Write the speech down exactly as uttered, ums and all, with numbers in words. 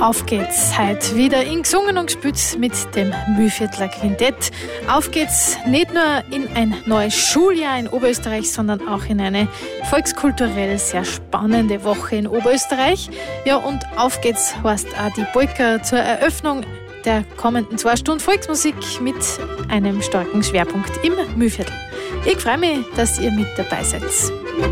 Auf geht's heute wieder in Gesungen und gespielt mit dem Mühlviertler Quintett. Auf geht's nicht nur in ein neues Schuljahr in Oberösterreich, sondern auch in eine volkskulturell sehr spannende Woche in Oberösterreich. Ja, und auf geht's heißt auch die Polka zur Eröffnung der kommenden zwei Stunden Volksmusik mit einem starken Schwerpunkt im Mühlviertel. Ich freue mich, dass ihr mit dabei seid.